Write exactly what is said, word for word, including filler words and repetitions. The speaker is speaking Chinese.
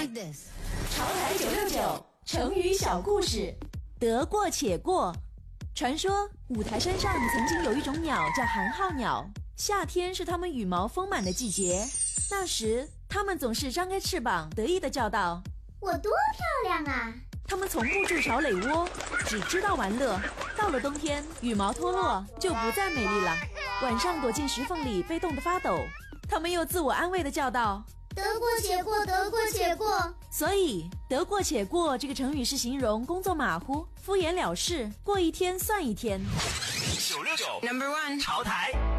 like this。 潮台九六九成语小故事，得过且过。传说五台山上曾经有一种鸟叫寒号鸟，夏天是它们羽毛丰满的季节。那时，它们总是张开翅膀，得意地叫道：“ 我多漂亮啊！” 它们从不筑巢垒窝，只知道玩乐。到了冬天，羽毛脱落，就不再美丽了。晚上躲进石缝里，被冻得发抖。它们又自我安慰地叫道：“ 得过且过，得过且过。” 所以，得过且过这个成语是形容工作马虎、敷衍了事，过一天算一天。 九六九 Number One 潮台。